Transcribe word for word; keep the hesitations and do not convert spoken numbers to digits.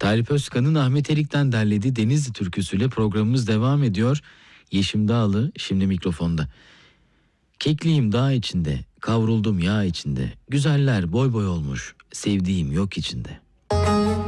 Talip Özkan'ın Ahmet Erik'ten derlediği Denizli türküsüyle programımız devam ediyor. Yeşim Dağlı şimdi mikrofonda. Kekliyim dağ içinde, kavruldum yağ içinde, güzeller boy boy olmuş, sevdiğim yok içinde.